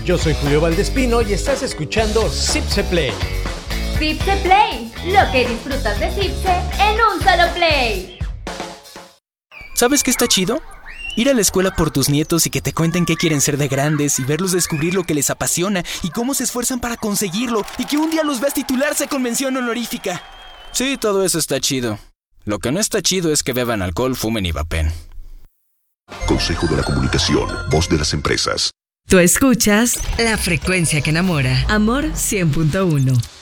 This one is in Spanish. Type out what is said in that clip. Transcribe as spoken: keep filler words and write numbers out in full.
Yo soy Julio Valdespino y estás escuchando Zipse Play. Zipse Play, lo que disfrutas de Zipse en un solo play. ¿Sabes qué está chido? Ir a la escuela por tus nietos y que te cuenten qué quieren ser de grandes y verlos descubrir lo que les apasiona y cómo se esfuerzan para conseguirlo y que un día los veas titularse con mención honorífica. Sí, todo eso está chido. Lo que no está chido es que beban alcohol, fumen y vapen. Consejo de la Comunicación, voz de las empresas. Tú escuchas La Frecuencia que Enamora. Amor cien punto uno.